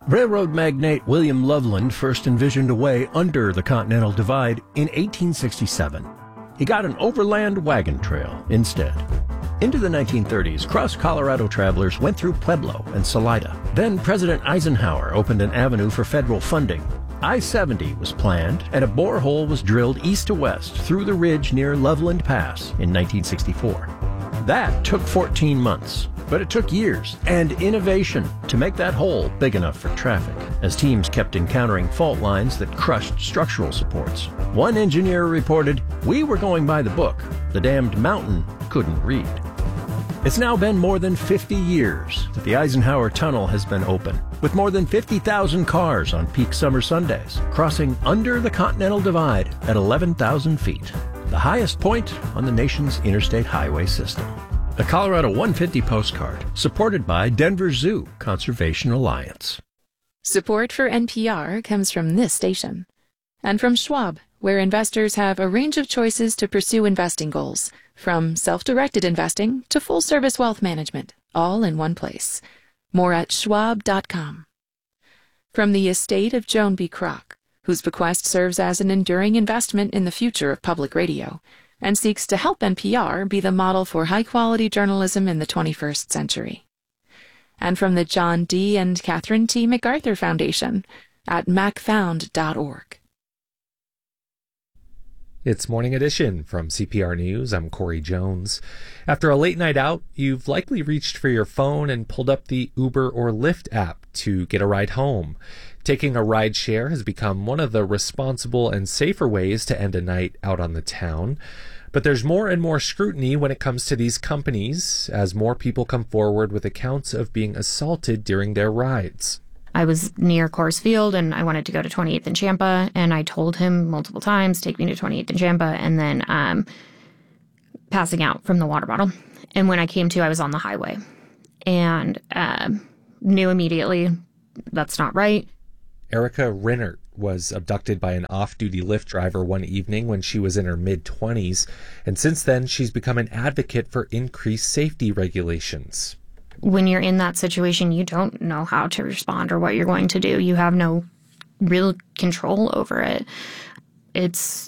Railroad magnate William Loveland first envisioned a way under the Continental Divide in 1867. He got an overland wagon trail instead. Into the 1930s, cross-Colorado travelers went through Pueblo and Salida. Then President Eisenhower opened an avenue for federal funding. I-70 was planned, and a borehole was drilled east to west through the ridge near Loveland Pass in 1964. That took 14 months, but it took years and innovation to make that hole big enough for traffic, as teams kept encountering fault lines that crushed structural supports. One engineer reported, "We were going by the book. The damned mountain couldn't read." It's now been more than 50 years that the Eisenhower Tunnel has been open, with more than 50,000 cars on peak summer Sundays, crossing under the Continental Divide at 11,000 feet, the highest point on the nation's interstate highway system. A Colorado 150 postcard, supported by Denver Zoo Conservation Alliance. Support for NPR comes from this station, and from Schwab, where investors have a range of choices to pursue investing goals, from self-directed investing to full-service wealth management, all in one place. More at schwab.com. From the estate of Joan B. Kroc, whose bequest serves as an enduring investment in the future of public radio, and seeks to help NPR be the model for high-quality journalism in the 21st century. And from the John D. and Catherine T. MacArthur Foundation at macfound.org. It's Morning Edition from CPR News. I'm Corey Jones. After a late night out, you've likely reached for your phone and pulled up the Uber or Lyft app to get a ride home. Taking a ride share has become one of the responsible and safer ways to end a night out on the town. But there's more and more scrutiny when it comes to these companies as more people come forward with accounts of being assaulted during their rides. I was near Coors Field and I wanted to go to 28th and Champa, and I told him multiple times, take me to 28th and Champa, and then passing out from the water bottle. And when I came to, I was on the highway and knew immediately that's not right. Erica Rinnert was abducted by an off-duty Lyft driver one evening when she was in her mid-20s, and since then she's become an advocate for increased safety regulations. When you're in that situation, you don't know how to respond or what you're going to do. You have no real control over it. It's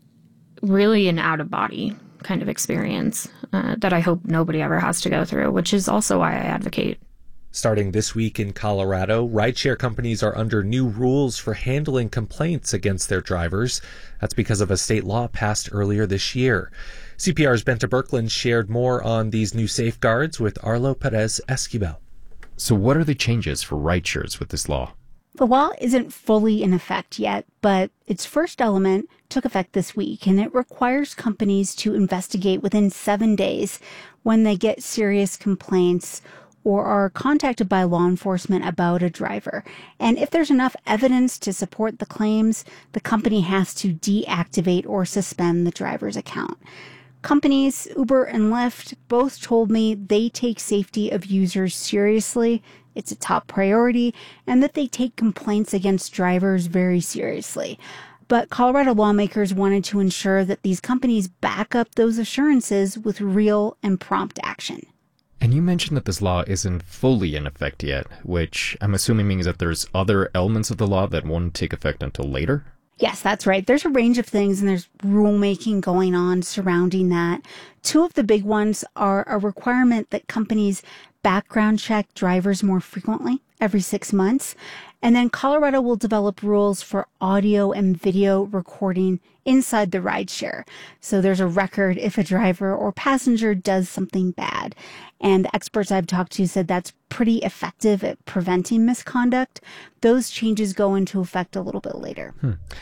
really an out-of-body kind of experience that I hope nobody ever has to go through, which is also why I advocate. Starting this week in Colorado, rideshare companies are under new rules for handling complaints against their drivers. That's because of a state law passed earlier this year. CPR's Benta Birkeland shared more on these new safeguards with Arlo Perez Esquivel. So what are the changes for rideshares with this law? The law isn't fully in effect yet, but its first element took effect this week, and it requires companies to investigate within 7 days when they get serious complaints or are contacted by law enforcement about a driver. And if there's enough evidence to support the claims, the company has to deactivate or suspend the driver's account. Companies, Uber and Lyft, both told me they take safety of users seriously, it's a top priority, and that they take complaints against drivers very seriously. But Colorado lawmakers wanted to ensure that these companies back up those assurances with real and prompt action. And you mentioned that this law isn't fully in effect yet, which I'm assuming means that there's other elements of the law that won't take effect until later? Yes, that's right. There's a range of things, and there's rulemaking going on surrounding that. Two of the big ones are a requirement that companies background check drivers more frequently, every 6 months. And then Colorado will develop rules for audio and video recording inside the rideshare. So there's a record if a driver or passenger does something bad. And experts I've talked to said that's pretty effective at preventing misconduct. Those changes go into effect a little bit later.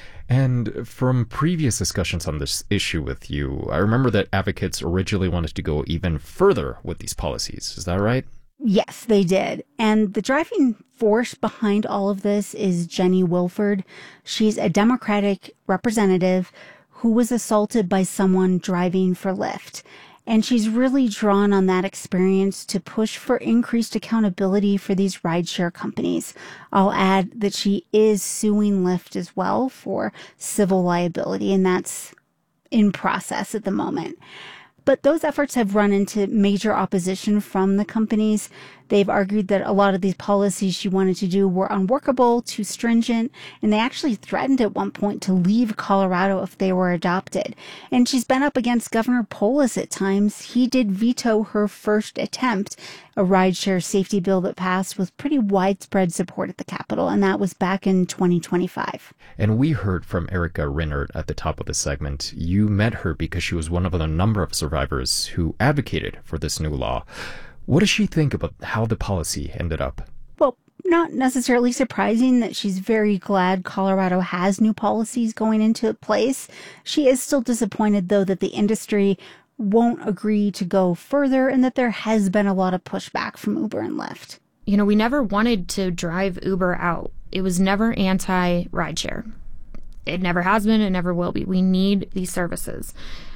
And from previous discussions on this issue with you, I remember that advocates originally wanted to go even further with these policies. Is that right? Yes, they did. And the driving force behind all of this is Jenny Wilford. She's a Democratic representative who was assaulted by someone driving for Lyft. And she's really drawn on that experience to push for increased accountability for these rideshare companies. I'll add that she is suing Lyft as well for civil liability, and that's in process at the moment. But those efforts have run into major opposition from the companies. They've argued that a lot of these policies she wanted to do were unworkable, too stringent, and they actually threatened at one point to leave Colorado if they were adopted. And she's been up against Governor Polis at times. He did veto her first attempt, a rideshare safety bill that passed with pretty widespread support at the Capitol, and that was back in 2025. And we heard from Erica Rinnert at the top of the segment. You met her because she was one of a number of survivors who advocated for this new law. What does she think about how the policy ended up? Well, not necessarily surprising that she's very glad Colorado has new policies going into place. She is still disappointed, though, that the industry won't agree to go further and that there has been a lot of pushback from Uber and Lyft. You know, we never wanted to drive Uber out. It was never anti-rideshare. It never has been, it never will be. We need these services.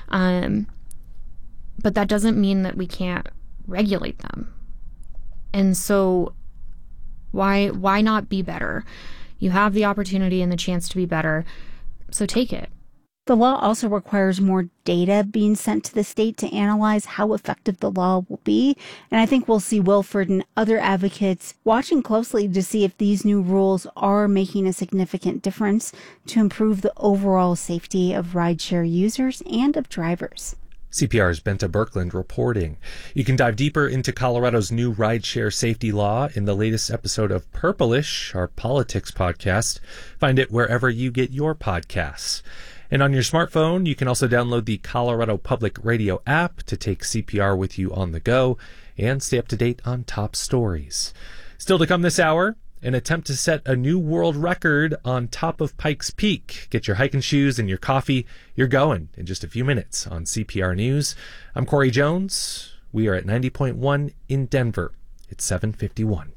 But that doesn't mean that we can't regulate them. And so why not be better? You have the opportunity and the chance to be better, so take it. The law also requires more data being sent to the state to analyze how effective the law will be. And I think we'll see Wilford and other advocates watching closely to see if these new rules are making a significant difference to improve the overall safety of rideshare users and of drivers. CPR's Benta Birkeland reporting. You can dive deeper into Colorado's new rideshare safety law in the latest episode of Purplish, our politics podcast. Find it wherever you get your podcasts. And on your smartphone, you can also download the Colorado Public Radio app to take CPR with you on the go and stay up to date on top stories. Still to come this hour, an attempt to set a new world record on top of Pikes Peak. Get your hiking shoes and your coffee. You're going in just a few minutes on CPR News. I'm Corey Jones. We are at 90.1 in Denver. It's 7:51.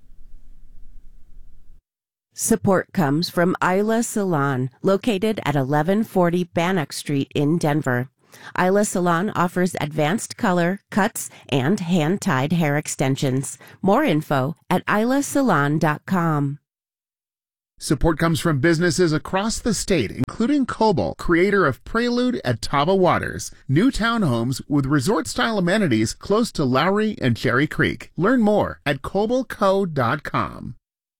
Support comes from Isla Salon, located at 1140 Bannock Street in Denver. Isla Salon offers advanced color, cuts, and hand-tied hair extensions. More info at islasalon.com. Support comes from businesses across the state, including Cobalt, creator of Prelude at Taba Waters, new townhomes with resort-style amenities close to Lowry and Cherry Creek. Learn more at cobaltco.com.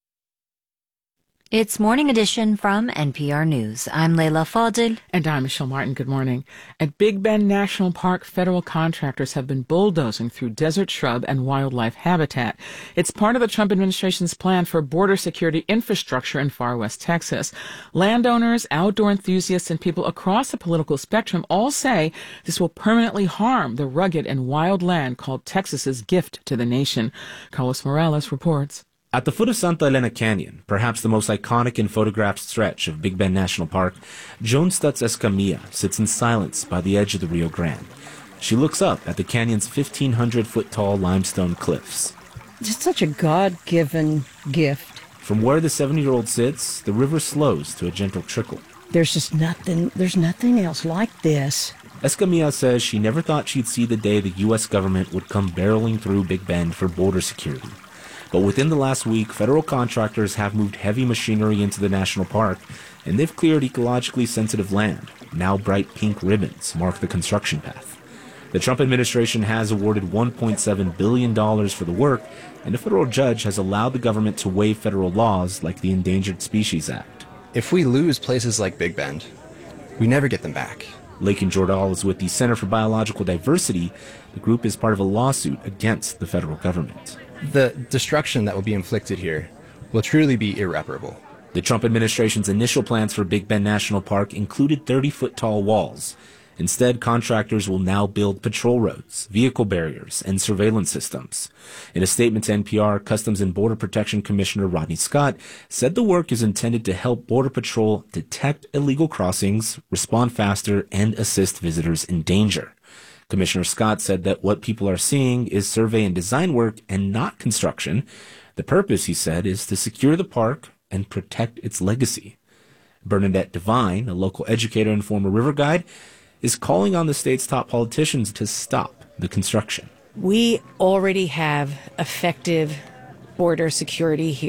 It's Morning Edition from NPR News. I'm Leila Fadil. And I'm Michelle Martin. Good morning. At Big Bend National Park, federal contractors have been bulldozing through desert shrub and wildlife habitat. It's part of the Trump administration's plan for border security infrastructure in far west Texas. Landowners, outdoor enthusiasts, and people across the political spectrum all say this will permanently harm the rugged and wild land called Texas's gift to the nation. Carlos Morales reports. At the foot of Santa Elena Canyon, perhaps the most iconic and photographed stretch of Big Bend National Park, Joan Stutz Escamilla sits in silence by the edge of the Rio Grande. She looks up at the canyon's 1,500-foot-tall limestone cliffs. It's such a God-given gift. From where the 70-year-old sits, the river slows to a gentle trickle. There's nothing else like this. Escamilla says she never thought she'd see the day the U.S. government would come barreling through Big Bend for border security. But within the last week, federal contractors have moved heavy machinery into the national park, and they've cleared ecologically sensitive land. Now bright pink ribbons mark the construction path. The Trump administration has awarded $1.7 billion for the work, and a federal judge has allowed the government to waive federal laws like the Endangered Species Act. If we lose places like Big Bend, we never get them back. Lakin Jordal is with the Center for Biological Diversity. The group is part of a lawsuit against the federal government. The destruction that will be inflicted here will truly be irreparable. The Trump administration's initial plans for Big Bend National Park included 30-foot-tall walls. Instead, contractors will now build patrol roads, vehicle barriers, and surveillance systems. In a statement to NPR, Customs and Border Protection Commissioner Rodney Scott said the work is intended to help Border Patrol detect illegal crossings, respond faster, and assist visitors in danger. Commissioner Scott said that what people are seeing is survey and design work and not construction. The purpose, he said, is to secure the park and protect its legacy. Bernadette Devine, a local educator and former river guide, is calling on the state's top politicians to stop the construction. We already have effective border security here.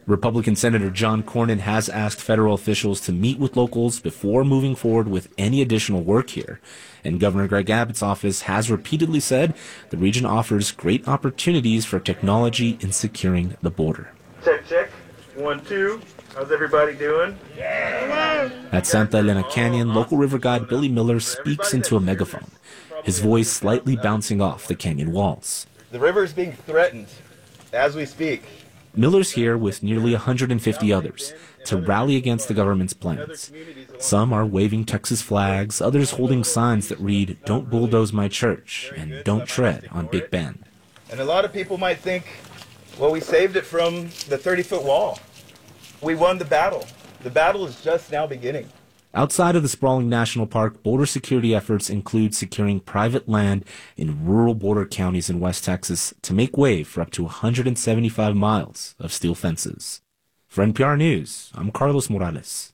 Republican Senator John Cornyn has asked federal officials to meet with locals before moving forward with any additional work here. And Governor Greg Abbott's office has repeatedly said the region offers great opportunities for technology in securing the border. Check, check. 1, 2. How's everybody doing? At Santa Elena Canyon, local river guide Billy Miller speaks into a megaphone, his voice slightly bouncing off the canyon walls. The river is being threatened as we speak. Miller's here with nearly 150 others to rally against the government's plans. Some are waving Texas flags, others holding signs that read, "Don't bulldoze my church," and "Don't tread on Big Bend." And a lot of people might think, well, we saved it from the 30-foot wall. We won the battle. The battle is just now beginning. Outside of the sprawling national park, border security efforts include securing private land in rural border counties in West Texas to make way for up to 175 miles of steel fences. For NPR News, I'm Carlos Morales.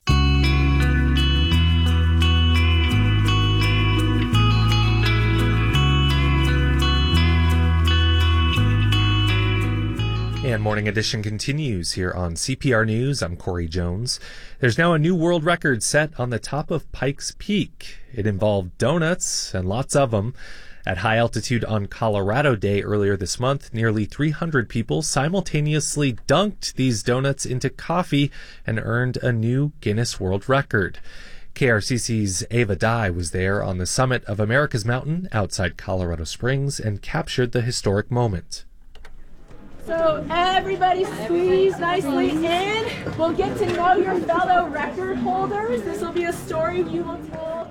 And Morning Edition continues here on CPR News. I'm Corey Jones. There's now a new world record set on the top of Pikes Peak. It involved donuts, and lots of them. At high altitude on Colorado Day earlier this month, nearly 300 people simultaneously dunked these donuts into coffee and earned a new Guinness World Record. KRCC's Ava Dye was there on the summit of America's Mountain outside Colorado Springs and captured the historic moment. So everybody squeeze nicely in. We'll get to know your fellow record holders. This will be a story you will tell.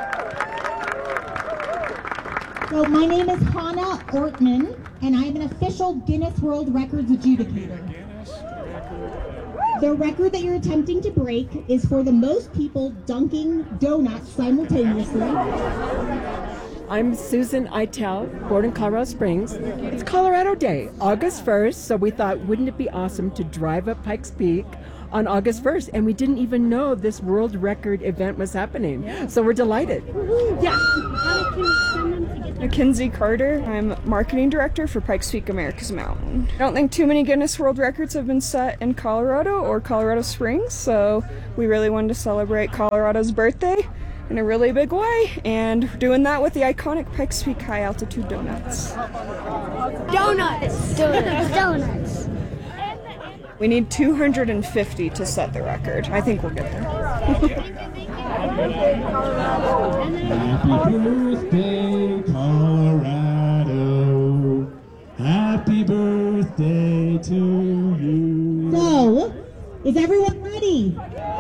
So my name is Hannah Ortman, and I'm an official Guinness World Records adjudicator. The record that you're attempting to break is for the most people dunking donuts simultaneously. I'm Susan Eitel, born in Colorado Springs. It's Colorado Day, August 1st, so we thought, wouldn't it be awesome to drive up Pikes Peak on August 1st? And we didn't even know this world record event was happening. So we're delighted. Yeah. Mackenzie Carter. I'm marketing director for Pikes Peak America's Mountain. I don't think too many Guinness World Records have been set in Colorado or Colorado Springs, so we really wanted to celebrate Colorado's birthday in a really big way, and doing that with the iconic Pikes Peak high altitude donuts. Donuts. We need 250 to set the record. I think we'll get there. Happy birthday, Colorado. Happy birthday to you. So, is everyone ready?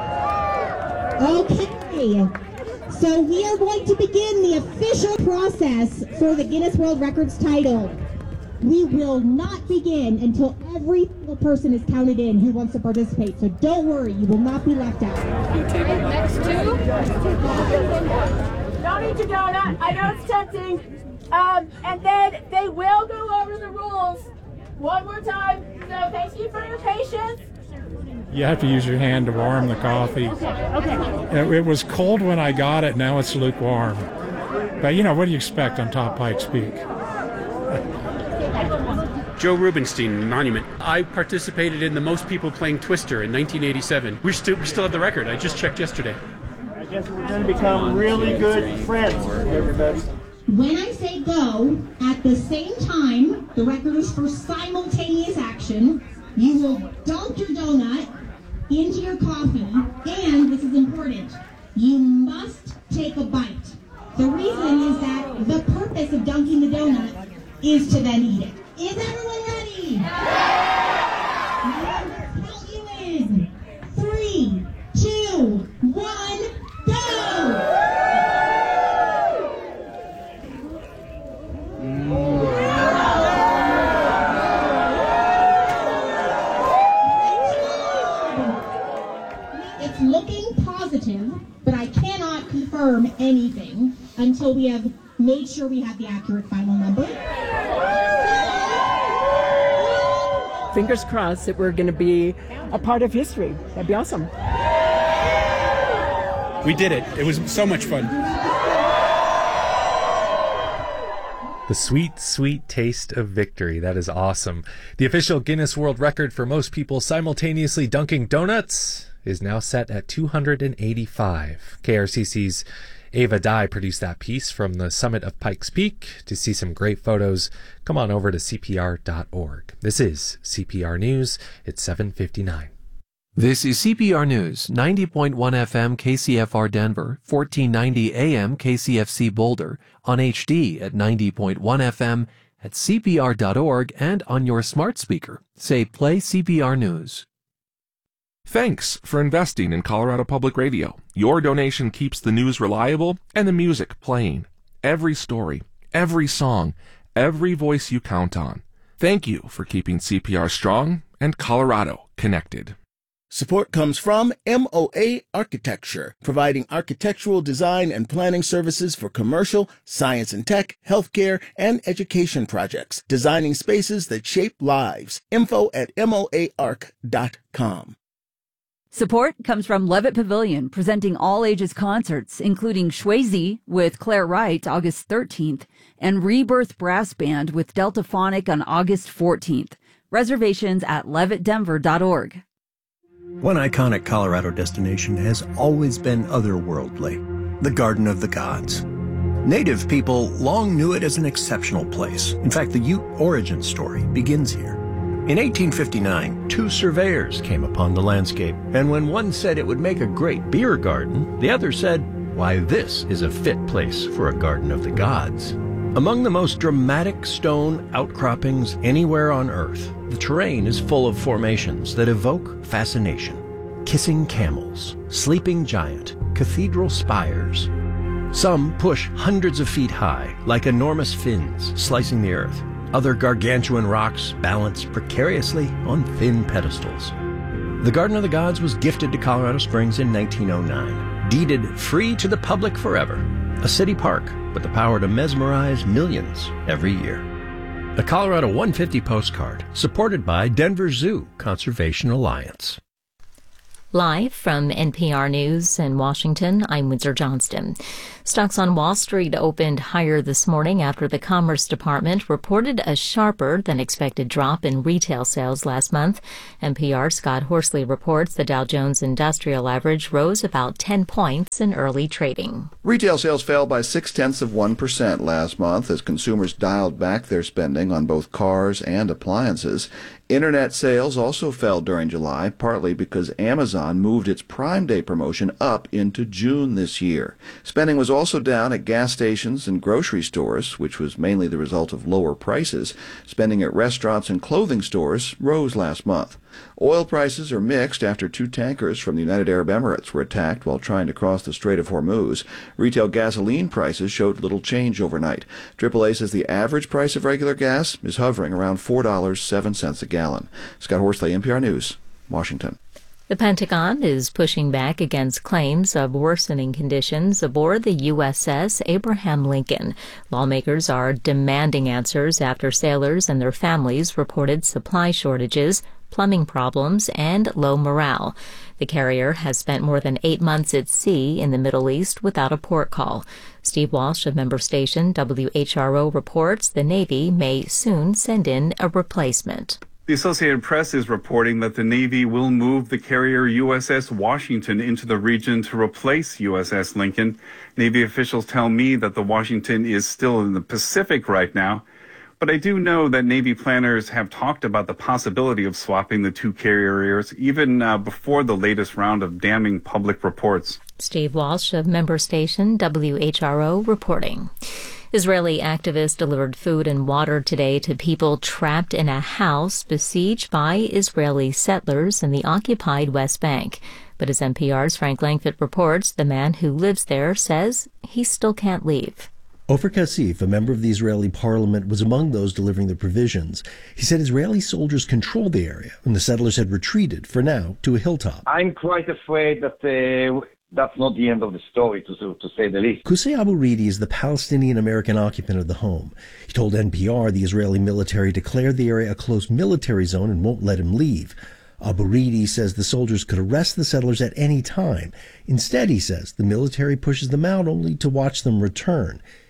Okay. So we are going to begin the official process for the Guinness World Records title. We will not begin until every single person is counted in who wants to participate. So don't worry, you will not be left out. Next two. Don't eat your donut. I know it's tempting. And then they will go over the rules one more time. So thank you for your patience. You have to use your hand to warm the coffee. Okay. It was cold when I got it, now it's lukewarm. But you know, what do you expect on top Pikes Peak? Joe Rubenstein, Monument. I participated in the most people playing Twister in 1987. We still have the record. I just checked yesterday. I guess we're going to become really good friends, everybody. When I say go, at the same time, the record is for simultaneous action. You will dunk your donut into your coffee, and this is important, you must take a bite. The reason is that the purpose of dunking the donut is to then eat it. Is everyone ready? Let's count you in. 3, 2, 1, go! It's looking positive, but I cannot confirm anything until we have made sure we have the accurate final number. Fingers crossed that we're going to be a part of history. That'd be awesome. We did it. It was so much fun. The sweet, sweet taste of victory. That is awesome. The official Guinness World Record for most people simultaneously dunking donuts is now set at 285. KRCC's Ava Dye produced that piece from the summit of Pikes Peak. To see some great photos, come on over to CPR.org. This is CPR News. It's 7:59. This is CPR News, 90.1 FM KCFR Denver, 1490 AM KCFC Boulder, on HD at 90.1 FM, at CPR.org, and on your smart speaker. Say, play CPR News. Thanks for investing in Colorado Public Radio. Your donation keeps the news reliable and the music playing. Every story, every song, every voice you count on. Thank you for keeping CPR strong and Colorado connected. Support comes from MOA Architecture, providing architectural design and planning services for commercial, science and tech, healthcare, and education projects, designing spaces that shape lives. Info at moaarc.com. Support comes from Levitt Pavilion, presenting all-ages concerts, including Swayze with Claire Wright, August 13th, and Rebirth Brass Band with Deltaphonic on August 14th. Reservations at levittdenver.org. One iconic Colorado destination has always been otherworldly, the Garden of the Gods. Native people long knew it as an exceptional place. In fact, the Ute origin story begins here. In 1859, two surveyors came upon the landscape, and when one said it would make a great beer garden, the other said, "Why, this is a fit place for a garden of the gods." Among the most dramatic stone outcroppings anywhere on Earth, the terrain is full of formations that evoke fascination. Kissing camels, sleeping giant, cathedral spires. Some push hundreds of feet high, like enormous fins slicing the earth. Other gargantuan rocks balance precariously on thin pedestals. The Garden of the Gods was gifted to Colorado Springs in 1909, deeded free to the public forever. A city park with the power to mesmerize millions every year. A Colorado 150 postcard, supported by Denver Zoo Conservation Alliance. Live from NPR News in Washington, I'm Windsor Johnston. Stocks on Wall Street opened higher this morning after the Commerce Department reported a sharper than expected drop in retail sales last month. NPR's Scott Horsley reports the Dow Jones Industrial Average rose about 10 points in early trading. Retail sales fell by 0.6% last month as consumers dialed back their spending on both cars and appliances. Internet sales also fell during July, partly because Amazon moved its Prime Day promotion up into June this year. Spending was also down at gas stations and grocery stores, which was mainly the result of lower prices. Spending at restaurants and clothing stores rose last month. Oil prices are mixed after two tankers from the United Arab Emirates were attacked while trying to cross the Strait of Hormuz. Retail gasoline prices showed little change overnight. AAA says the average price of regular gas is hovering around $4.07 a gallon. Scott Horsley, NPR News, Washington. The Pentagon is pushing back against claims of worsening conditions aboard the USS Abraham Lincoln. Lawmakers are demanding answers after sailors and their families reported supply shortages, plumbing problems, and low morale. The carrier has spent more than 8 months at sea in the Middle East without a port call. Steve Walsh of member station WHRO reports the Navy may soon send in a replacement. The Associated Press is reporting that the Navy will move the carrier USS Washington into the region to replace USS Lincoln. Navy officials tell me that the Washington is still in the Pacific right now, but I do know that Navy planners have talked about the possibility of swapping the two carriers even before the latest round of damning public reports. Steve Walsh of member station WHRO reporting. Israeli activists delivered food and water today to people trapped in a house besieged by Israeli settlers in the occupied West Bank. But as NPR's Frank Langford reports, the man who lives there says he still can't leave. Ofer Kassif, a member of the Israeli parliament, was among those delivering the provisions. He said Israeli soldiers controlled the area and the settlers had retreated, for now, to a hilltop. I'm quite afraid that that's not the end of the story, to say the least. Qusay Abu Ridi is the Palestinian-American occupant of the home. He told NPR the Israeli military declared the area a close military zone and won't let him leave. Abu Ridi says the soldiers could arrest the settlers at any time. Instead, he says, the military pushes them out only to watch them return.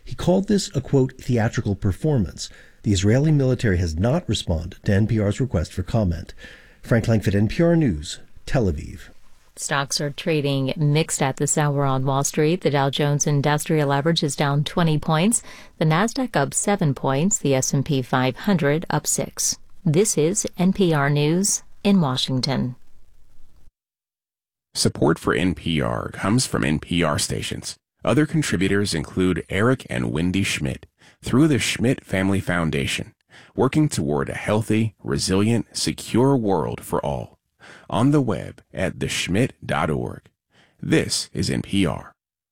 He called this a, quote, theatrical performance. The Israeli military has not responded to NPR's request for comment. Frank Langford, NPR News, Tel Aviv. Stocks are trading mixed at this hour on Wall Street. The Dow Jones Industrial Average is down 20 points. The Nasdaq up 7 points. The S&P 500 up 6. This is NPR News in Washington. Support for NPR comes from NPR stations. Other contributors include Eric and Wendy Schmidt through the Schmidt Family Foundation, working toward a healthy, resilient, secure world for all. On the web at theschmidt.org. This is NPR.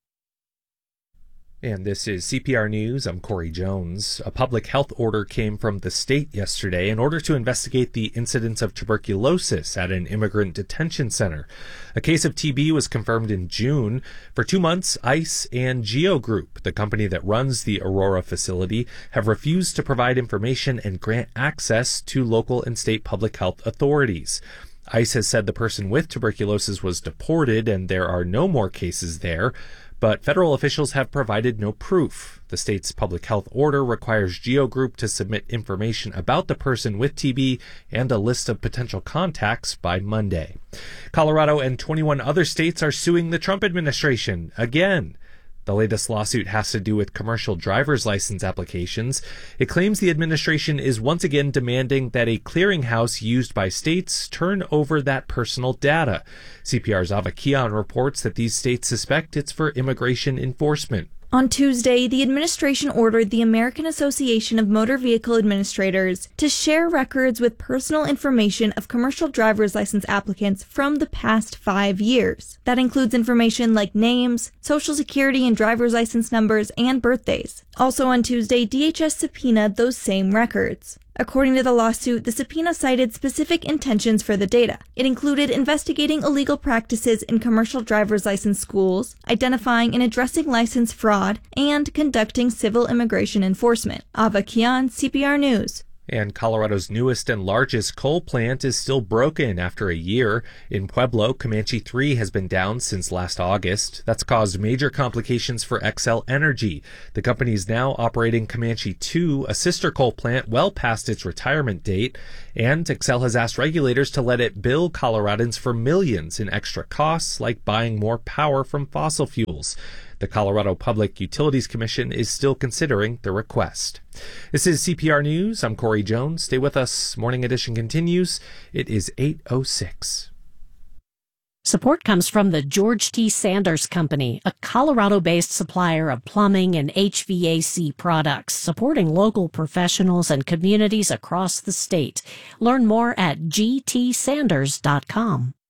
And this is CPR News. I'm Corey Jones. A public health order came from the state yesterday in order to investigate the incidence of tuberculosis at an immigrant detention center. A case of TB was confirmed in June. For 2 months, ICE and GEO Group, the company that runs the Aurora facility, have refused to provide information and grant access to local and state public health authorities. ICE has said the person with tuberculosis was deported and there are no more cases there, but federal officials have provided no proof. The state's public health order requires GEO Group to submit information about the person with TB and a list of potential contacts by Monday. Colorado and 21 other states are suing the Trump administration again. The latest lawsuit has to do with commercial driver's license applications. It claims the administration is once again demanding that a clearinghouse used by states turn over that personal data. CPR's Ava Kian reports that these states suspect it's for immigration enforcement. On Tuesday, the administration ordered the American Association of Motor Vehicle Administrators to share records with personal information of commercial driver's license applicants from the past 5 years. That includes information like names, social security and driver's license numbers, and birthdays. Also on Tuesday, DHS subpoenaed those same records. According to the lawsuit, the subpoena cited specific intentions for the data. It included investigating illegal practices in commercial driver's license schools, identifying and addressing license fraud, and conducting civil immigration enforcement. Ava Kian, CPR News. And Colorado's newest and largest coal plant is still broken after a year. In Pueblo, Comanche 3 has been down since last August. That's caused major complications for Xcel Energy. The company is now operating Comanche 2, a sister coal plant well past its retirement date. And Xcel has asked regulators to let it bill Coloradans for millions in extra costs, like buying more power from fossil fuels. The Colorado Public Utilities Commission is still considering the request. This is CPR News. I'm Corey Jones. Stay with us. Morning Edition continues. It is 8:06. Support comes from the George T. Sanders Company, a Colorado-based supplier of plumbing and HVAC products, supporting local professionals and communities across the state. Learn more at gtsanders.com.